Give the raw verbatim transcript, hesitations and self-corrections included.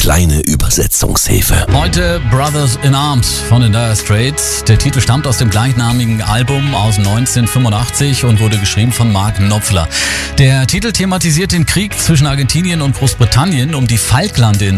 kleine Übersetzungshilfe. Heute Brothers in Arms von den Dire Straits. Der Titel stammt aus dem gleichnamigen Album aus neunzehnhundertfünfundachtzig und wurde geschrieben von Mark Knopfler. Der Titel thematisiert den Krieg zwischen Argentinien und Großbritannien um die Falklandinseln.